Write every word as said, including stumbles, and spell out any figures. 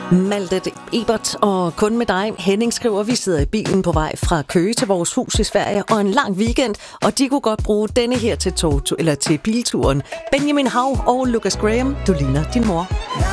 Malte Ebert og kun med dig. Henning skriver, vi sidder i bilen på vej fra Køge til vores hus i Sverige og en lang weekend, og de kunne godt bruge denne her til, tog, eller til bilturen. Benjamin Hav og Lucas Graham, du ligner din mor.